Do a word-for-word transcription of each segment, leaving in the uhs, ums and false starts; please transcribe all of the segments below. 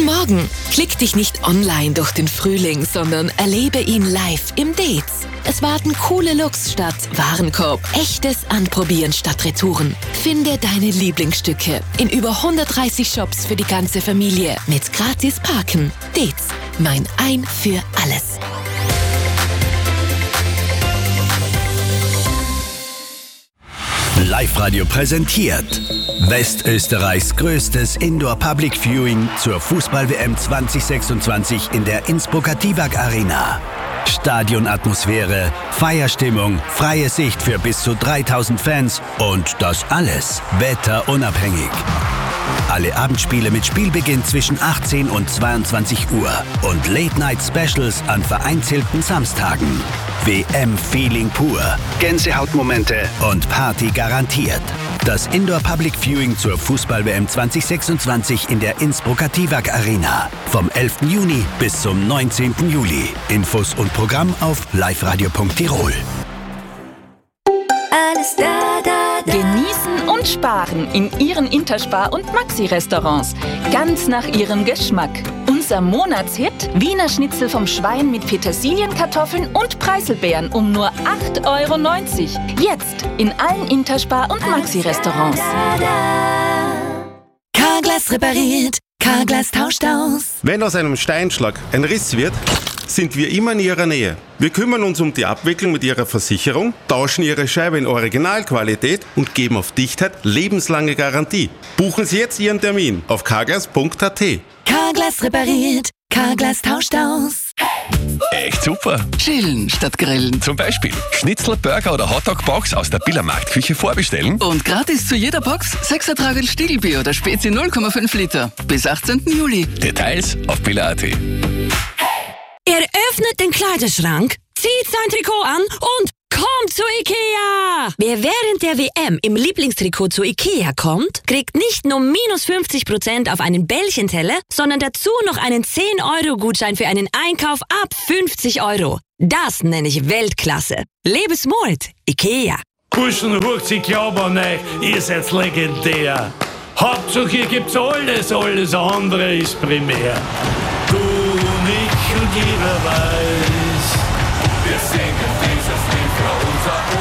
Guten Morgen. Klick dich nicht online durch den Frühling, sondern erlebe ihn live im Dates. Es warten coole Looks statt Warenkorb, echtes Anprobieren statt Retouren. Finde deine Lieblingsstücke in über hundertdreißig Shops für die ganze Familie mit gratis Parken. Dates, mein Ein für alles. Live-Radio präsentiert Westösterreichs größtes Indoor-Public-Viewing zur Fußball-W M zwanzig sechsundzwanzig in der Innsbrucker Tivag Arena. Stadionatmosphäre, Feierstimmung, freie Sicht für bis zu dreitausend Fans und das alles wetterunabhängig. Alle Abendspiele mit Spielbeginn zwischen achtzehn und zweiundzwanzig Uhr und Late-Night-Specials an vereinzelten Samstagen. W M-Feeling pur, Gänsehautmomente und Party garantiert. Das Indoor-Public-Viewing zur Fußball-W M zwanzig sechsundzwanzig in der Innsbrucker Tivag Arena. Vom elften Juni bis zum neunzehnten Juli. Infos und Programm auf liveradio punkt tirol. Alles da, da, da. Genießen und sparen in Ihren Interspar- und Maxi-Restaurants. Ganz nach Ihrem Geschmack. Unser Monatshit: Wiener Schnitzel vom Schwein mit Petersilienkartoffeln und Preiselbeeren um nur acht Euro neunzig. Jetzt in allen Interspar- und Maxi-Restaurants. Carglass repariert, Carglass tauscht aus. Wenn aus einem Steinschlag ein Riss wird, sind wir immer in Ihrer Nähe. Wir kümmern uns um die Abwicklung mit Ihrer Versicherung, tauschen Ihre Scheibe in Originalqualität und geben auf Dichtheit lebenslange Garantie. Buchen Sie jetzt Ihren Termin auf carglass punkt a t. Carglass repariert, Carglass tauscht aus. Echt super. Chillen statt grillen. Zum Beispiel Schnitzel, Burger oder Hotdog-Box aus der Billermarktküche vorbestellen. Und gratis zu jeder Box sechser Tragel Stiegelbier oder Spezi null Komma fünf Liter. Bis achtzehnten Juli. Details auf biller punkt a t. Er öffnet den Kleiderschrank, zieht sein Trikot an und kommt zu Ikea! Wer während der W M im Lieblingstrikot zu Ikea kommt, kriegt nicht nur minus fünfzig Prozent auf einen Bällchenteller, sondern dazu noch einen zehn Euro Gutschein für einen Einkauf ab fünfzig Euro. Das nenne ich Weltklasse. Lebe smart, Ikea. Burschen, hucht sie glauben an euch, ihr seid legendär. Hauptsache ihr gibt's alles, alles andere ist primär. Du, ich und jeder weiß, wir singen dieses Lied für unser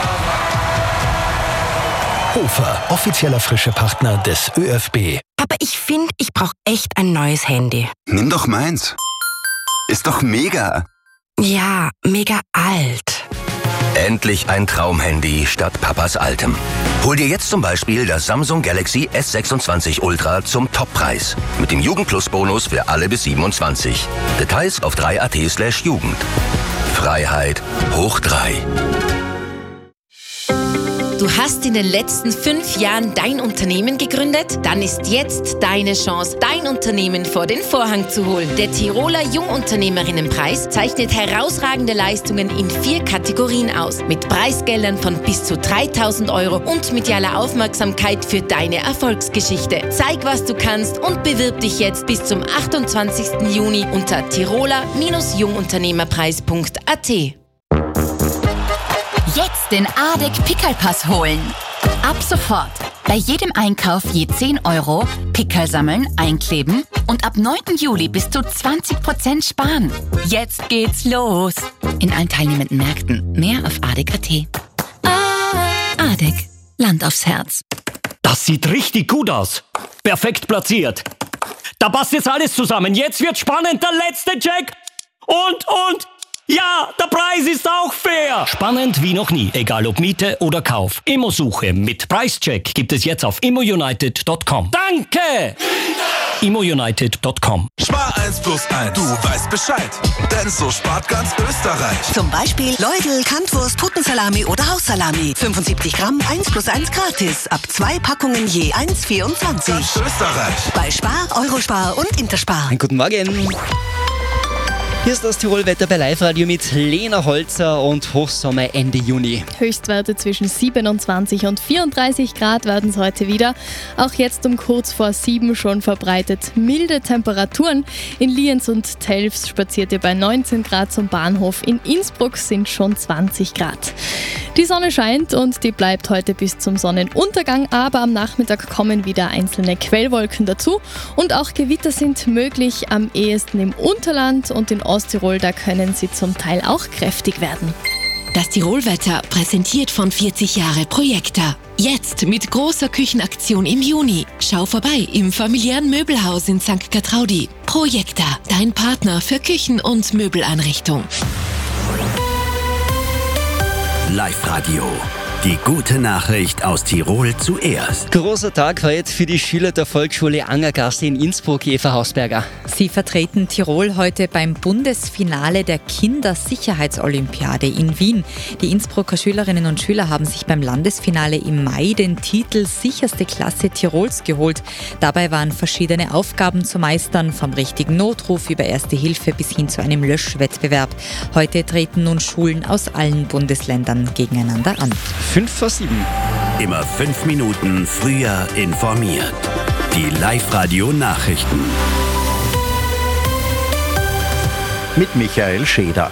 Österreich. Hofer, offizieller frische Partner des ÖFB. Aber ich finde, ich brauche echt ein neues Handy. Nimm doch meins. Ist doch mega. Ja, mega alt. Endlich ein Traumhandy statt Papas altem. Hol dir jetzt zum Beispiel das Samsung Galaxy S sechsundzwanzig Ultra zum Toppreis. Mit dem Jugendplus-Bonus für alle bis siebenundzwanzig. Details auf drei punkt a t slash Jugend. Freiheit hoch drei. Du hast in den letzten fünf Jahren dein Unternehmen gegründet? Dann ist jetzt deine Chance, dein Unternehmen vor den Vorhang zu holen. Der Tiroler Jungunternehmerinnenpreis zeichnet herausragende Leistungen in vier Kategorien aus. Mit Preisgeldern von bis zu dreitausend Euro und medialer Aufmerksamkeit für deine Erfolgsgeschichte. Zeig, was du kannst und bewirb dich jetzt bis zum achtundzwanzigsten Juni unter tiroler Jungunternehmerpreis punkt a t. Jetzt den A D E C Pickelpass holen. Ab sofort. Bei jedem Einkauf je zehn Euro, Pickel sammeln, einkleben und ab neunten Juli bis zu zwanzig Prozent sparen. Jetzt geht's los. In allen teilnehmenden Märkten. Mehr auf A D E C punkt a t. A D E C. Land aufs Herz. Das sieht richtig gut aus. Perfekt platziert. Da passt jetzt alles zusammen. Jetzt wird spannend. Der letzte Check. Und, und... Ja, der Preis ist auch fair. Spannend wie noch nie, egal ob Miete oder Kauf. Immosuche mit Preischeck gibt es jetzt auf immounited punkt com. Danke! immounited punkt com. Spar eins plus eins, du weißt Bescheid. Denn so spart ganz Österreich. Zum Beispiel Leudel, Kantwurst, Putensalami oder Haussalami. fünfundsiebzig Gramm, eins plus eins gratis. Ab zwei Packungen je eins Komma vierundzwanzig. Ganz Österreich. Bei Spar, Eurospar und Interspar. Guten Morgen. Hier ist das Tirol-Wetter bei Live-Radio mit Lena Holzer und Hochsommer Ende Juni. Höchstwerte zwischen siebenundzwanzig und vierunddreißig Grad werden es heute wieder. Auch jetzt um kurz vor sieben schon verbreitet milde Temperaturen. In Lienz und Telfs spaziert ihr bei neunzehn Grad zum Bahnhof. In Innsbruck sind schon zwanzig Grad. Die Sonne scheint und die bleibt heute bis zum Sonnenuntergang, aber am Nachmittag kommen wieder einzelne Quellwolken dazu und auch Gewitter sind möglich, am ehesten im Unterland und in Osttirol, da können sie zum Teil auch kräftig werden. Das Tirolwetter präsentiert von vierzig Jahre Projekta. Jetzt mit großer Küchenaktion im Juni. Schau vorbei im familiären Möbelhaus in Sankt Gertraudi. Projekta, dein Partner für Küchen- und Möbeleinrichtung. Live-Radio. Die gute Nachricht aus Tirol zuerst. Großer Tag heute für die Schüler der Volksschule Angergasse in Innsbruck, Eva Hausberger. Sie vertreten Tirol heute beim Bundesfinale der Kindersicherheitsolympiade in Wien. Die Innsbrucker Schülerinnen und Schüler haben sich beim Landesfinale im Mai den Titel Sicherste Klasse Tirols geholt. Dabei waren verschiedene Aufgaben zu meistern, vom richtigen Notruf über Erste Hilfe bis hin zu einem Löschwettbewerb. Heute treten nun Schulen aus allen Bundesländern gegeneinander an. Fünf vor sieben. Immer fünf Minuten früher informiert. Die Live-Radio-Nachrichten. Mit Michael Scheder.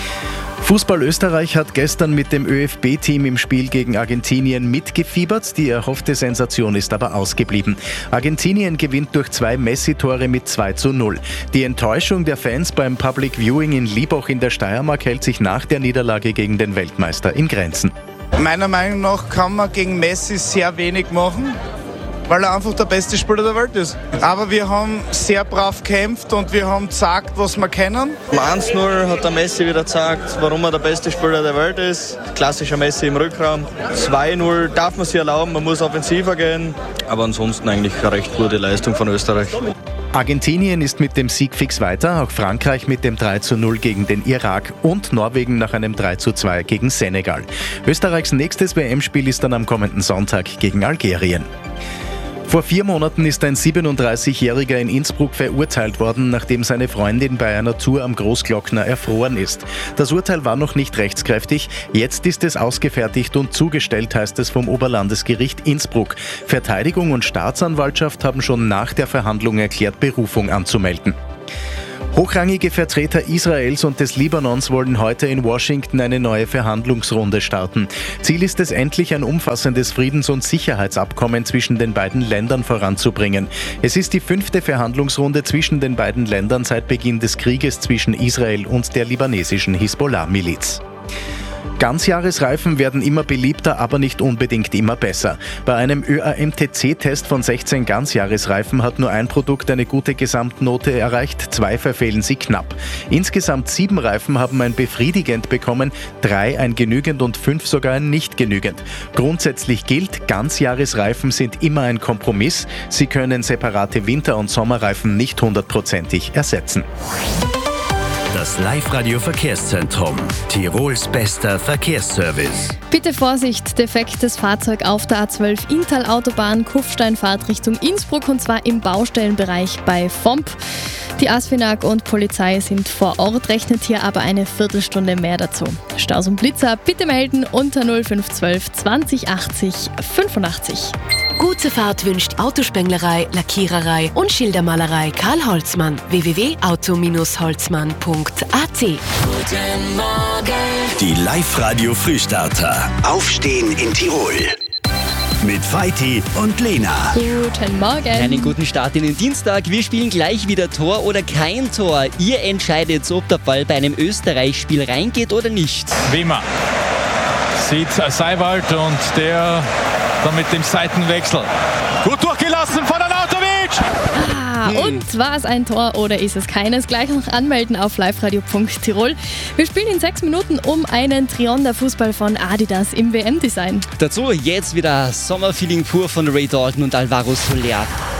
Fußball Österreich hat gestern mit dem ÖFB-Team im Spiel gegen Argentinien mitgefiebert. Die erhoffte Sensation ist aber ausgeblieben. Argentinien gewinnt durch zwei Messi-Tore mit zwei zu null. Die Enttäuschung der Fans beim Public Viewing in Liebach in der Steiermark hält sich nach der Niederlage gegen den Weltmeister in Grenzen. Meiner Meinung nach kann man gegen Messi sehr wenig machen, weil er einfach der beste Spieler der Welt ist. Aber wir haben sehr brav gekämpft und wir haben gezeigt, was wir können. eins null hat der Messi wieder gezeigt, warum er der beste Spieler der Welt ist. Klassischer Messi im Rückraum. zwei null darf man sich erlauben, man muss offensiver gehen. Aber ansonsten eigentlich eine recht gute Leistung von Österreich. Argentinien ist mit dem Sieg fix weiter, auch Frankreich mit dem drei zu null gegen den Irak und Norwegen nach einem drei zu zwei gegen Senegal. Österreichs nächstes W M-Spiel ist dann am kommenden Sonntag gegen Algerien. Vor vier Monaten ist ein siebenunddreißigjähriger in Innsbruck verurteilt worden, nachdem seine Freundin bei einer Tour am Großglockner erfroren ist. Das Urteil war noch nicht rechtskräftig, jetzt ist es ausgefertigt und zugestellt, heißt es vom Oberlandesgericht Innsbruck. Verteidigung und Staatsanwaltschaft haben schon nach der Verhandlung erklärt, Berufung anzumelden. Hochrangige Vertreter Israels und des Libanons wollen heute in Washington eine neue Verhandlungsrunde starten. Ziel ist es, endlich ein umfassendes Friedens- und Sicherheitsabkommen zwischen den beiden Ländern voranzubringen. Es ist die fünfte Verhandlungsrunde zwischen den beiden Ländern seit Beginn des Krieges zwischen Israel und der libanesischen Hisbollah-Miliz. Ganzjahresreifen werden immer beliebter, aber nicht unbedingt immer besser. Bei einem Ö A M T C-Test von sechzehn Ganzjahresreifen hat nur ein Produkt eine gute Gesamtnote erreicht, zwei verfehlen sie knapp. Insgesamt sieben Reifen haben ein befriedigend bekommen, drei ein genügend und fünf sogar ein nicht genügend. Grundsätzlich gilt, Ganzjahresreifen sind immer ein Kompromiss. Sie können separate Winter- und Sommerreifen nicht hundertprozentig ersetzen. Das Live-Radio-Verkehrszentrum. Tirols bester Verkehrsservice. Bitte Vorsicht, defektes Fahrzeug auf der A zwölf Inntal-Autobahn, Kufsteinfahrt Richtung Innsbruck und zwar im Baustellenbereich bei V O M P. Die ASFINAG und Polizei sind vor Ort, rechnet hier aber eine Viertelstunde mehr dazu. Staus und Blitzer bitte melden unter null fünf eins zwei zwanzig achtzig fünfundachtzig. Gute Fahrt wünscht Autospenglerei, Lackiererei und Schildermalerei Karl Holzmann. w w w punkt auto holzmann punkt a t. Guten Morgen. Die Live-Radio-Frühstarter. Aufstehen in Tirol. Mit Feiti und Lena. Guten Morgen. Einen guten Start in den Dienstag. Wir spielen gleich wieder Tor oder kein Tor. Ihr entscheidet, ob der Ball bei einem Österreich-Spiel reingeht oder nicht. Wimmer sieht Seiwald und der dann mit dem Seitenwechsel. Gut durchgelassen von Arnautovic. Ah, hm. Und war es ein Tor oder ist es keines? Gleich noch anmelden auf liveradio punkt tirol. Wir spielen in sechs Minuten um einen Trionder-Fußball von Adidas im W M-Design. Dazu jetzt wieder Sommerfeeling pur von Ray Dalton und Alvaro Soler.